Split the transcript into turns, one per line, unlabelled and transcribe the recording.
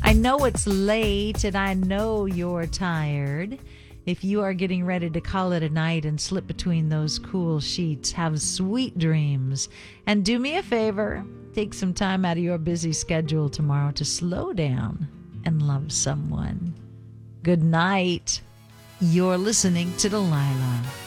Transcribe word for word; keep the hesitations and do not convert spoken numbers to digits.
I know it's late and I know you're tired. If you are getting ready to call it a night and slip between those cool sheets, have sweet dreams. And do me a favor, take some time out of your busy schedule tomorrow to slow down and love someone. Good night. You're listening to Delilah.